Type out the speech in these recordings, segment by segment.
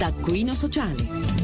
Taccuino Sociale.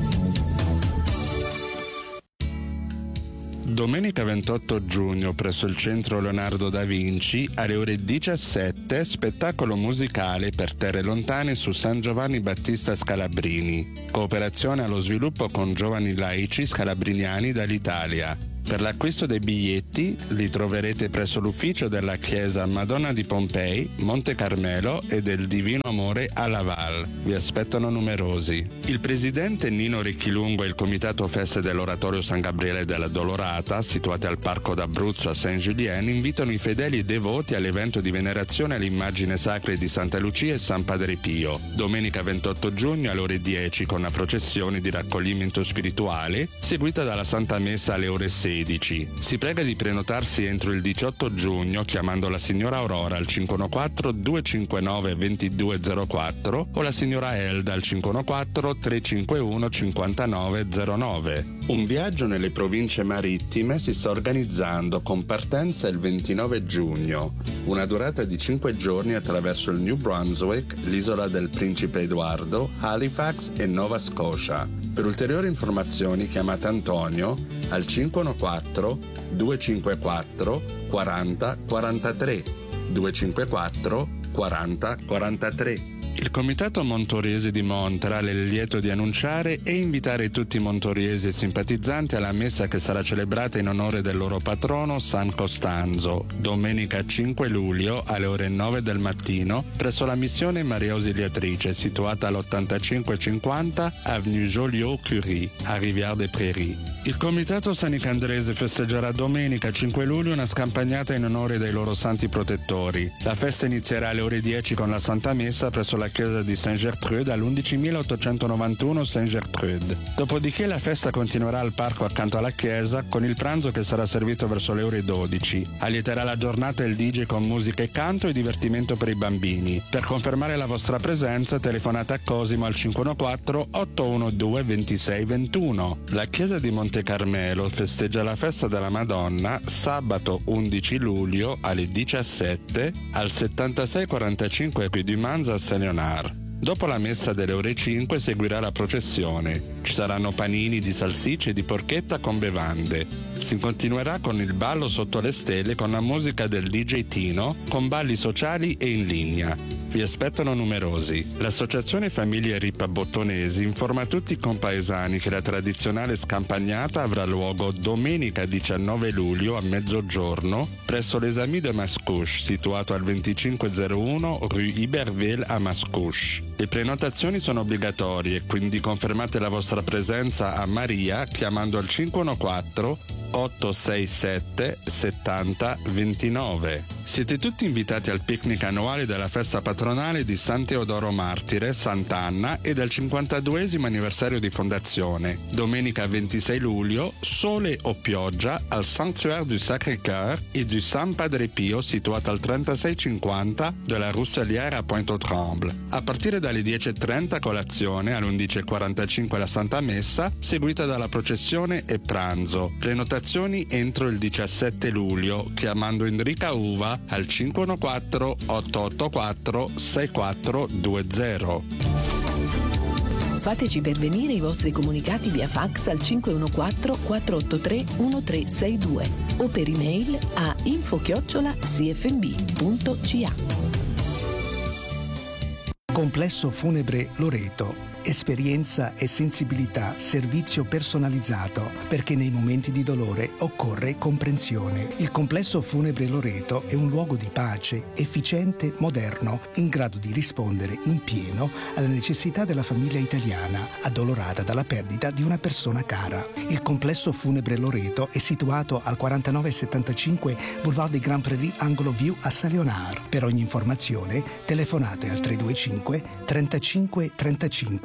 Domenica 28 giugno presso il Centro Leonardo da Vinci alle ore 17 spettacolo musicale per terre lontane su San Giovanni Battista Scalabrini. Cooperazione allo sviluppo con giovani laici scalabriniani dall'Italia. Per l'acquisto dei biglietti li troverete presso l'ufficio della Chiesa Madonna di Pompei, Monte Carmelo e del Divino Amore a Laval. Vi aspettano numerosi. Il presidente Nino Ricchilungo e il comitato feste dell'Oratorio San Gabriele della Dolorata, situati al Parco d'Abruzzo a Saint-Julien, invitano i fedeli devoti all'evento di venerazione all'immagine sacre di Santa Lucia e San Padre Pio. Domenica 28 giugno alle ore 10 con la processione di raccoglimento spirituale, seguita dalla Santa Messa alle ore 16. Si prega di prenotarsi entro il 18 giugno chiamando la signora Aurora al 514 259 2204 o la signora Elda al 514 351 5909. Un viaggio nelle province marittime si sta organizzando con partenza il 29 giugno, una durata di 5 giorni attraverso il New Brunswick, l'isola del Principe Edoardo, Halifax e Nova Scotia. Per ulteriori informazioni chiamate Antonio al 514 254 40 43 254 40 43. Il Comitato Montoriese di Montreal è lieto di annunciare e invitare tutti i montoriesi e simpatizzanti alla messa che sarà celebrata in onore del loro patrono San Costanzo, domenica 5 luglio alle ore 9 del mattino presso la missione Maria Ausiliatrice situata all'8550 Avenue Joliot-Curie a Rivière-des-Prairies. Il Comitato San Nicandrese festeggerà domenica 5 luglio una scampagnata in onore dei loro santi protettori. La festa inizierà alle ore 10 con la Santa Messa presso la chiesa di Saint-Gertrude all'11.891 Saint-Gertrude. Dopodiché la festa continuerà al parco accanto alla chiesa con il pranzo che sarà servito verso le ore 12. Allieterà la giornata il DJ con musica e canto e divertimento per i bambini. Per confermare la vostra presenza telefonate a Cosimo al 514 812 2621. La chiesa di Monte Carmelo festeggia la festa della Madonna sabato 11 luglio alle 17 al 7645 Rue du Mans a Saint-Léonard. Dopo la messa delle ore 5 seguirà la processione. Ci saranno panini di salsicce e di porchetta con bevande. Si continuerà con il ballo sotto le stelle con la musica del DJ Tino, con balli sociali e in linea. Vi aspettano numerosi. L'Associazione Famiglie Rippa Bottonesi informa tutti i compaesani che la tradizionale scampagnata avrà luogo domenica 19 luglio a mezzogiorno presso les Amis de Mascouche, situato al 2501 Rue Iberville a Mascouche. Le prenotazioni sono obbligatorie, quindi confermate la vostra presenza a Maria chiamando al 514 867 70 29. Siete tutti invitati al picnic annuale della festa patronale di San Teodoro Martire, Sant'Anna e del 52esimo anniversario di fondazione. Domenica 26 luglio, sole o pioggia al Sanctuaire du Sacré-Cœur e du San Padre Pio situato al 3650 della Rousselière a Pointe-aux-Trembles. A partire dalle 10.30 colazione, alle 11.45 la Santa Messa, seguita dalla processione e pranzo. Prenotazioni entro il 17 luglio, chiamando Enrica Uva al 514 884 6420. Fateci pervenire i vostri comunicati via fax al 514 483 1362 o per email a info@cfmb.ca. Complesso Funebre Loreto. Esperienza e sensibilità, servizio personalizzato, perché nei momenti di dolore occorre comprensione. Il Complesso Funebre Loreto è un luogo di pace, efficiente, moderno, in grado di rispondere in pieno alle necessità della famiglia italiana, addolorata dalla perdita di una persona cara. Il Complesso Funebre Loreto è situato al 4975 Boulevard des Grands Prairies, angolo View a Saint-Léonard. Per ogni informazione telefonate al 325 35 35.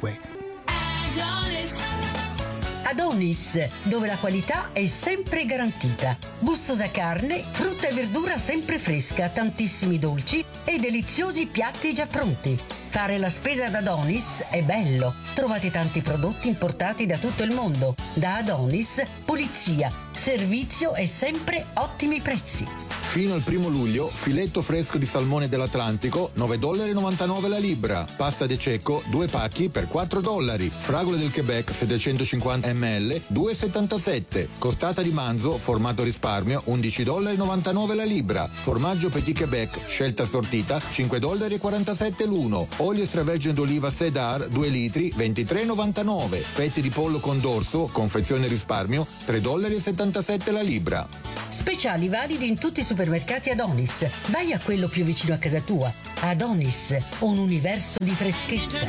Adonis, dove la qualità è sempre garantita. Gustosa carne, frutta e verdura sempre fresca, tantissimi dolci e deliziosi piatti già pronti. Fare la spesa ad Adonis è bello. Trovate tanti prodotti importati da tutto il mondo. Da Adonis, pulizia, servizio e sempre ottimi prezzi. Fino al 1 luglio, filetto fresco di salmone dell'Atlantico, $9,99 la libra. Pasta de cecco, 2 pacchi per $4. Fragole del Quebec, 750 ml, $2,77. Costata di manzo, formato risparmio, $11,99 la libra. Formaggio Petit Quebec, scelta assortita, $5,47 l'uno. Olio extravergine d'oliva Cedar, 2 litri, $23,99. Petti di pollo con dorso, confezione risparmio, $3,77 la libra. Speciali validi in tutti i supermercati Adonis. Vai a quello più vicino a casa tua. Adonis, un universo di freschezza.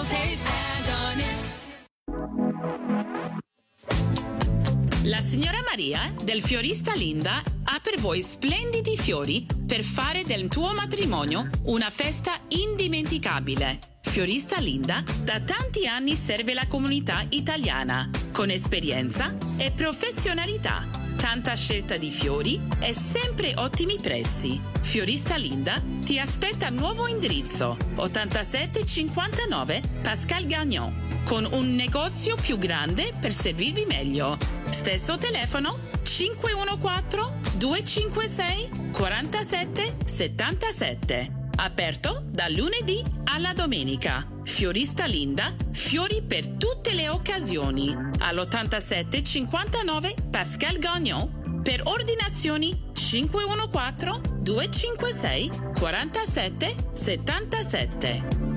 La signora Maria del Fiorista Linda ha per voi splendidi fiori per fare del tuo matrimonio una festa indimenticabile. Fiorista Linda da tanti anni serve la comunità italiana con esperienza e professionalità. Tanta scelta di fiori e sempre ottimi prezzi. Fiorista Linda ti aspetta al nuovo indirizzo 8759 Pascal Gagnon con un negozio più grande per servirvi meglio. Stesso telefono 514-256-4777. Aperto dal lunedì alla domenica. Fiorista Linda, fiori per tutte le occasioni. All'8759 Pascal Gagnon. Per ordinazioni 514-256-4777.